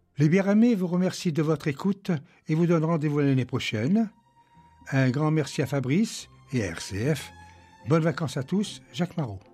Les bien-aimés vous remercient de votre écoute et vous donnent rendez-vous l'année prochaine. Un grand merci à Fabrice et à RCF. Bonnes vacances à tous, Jacques Marot.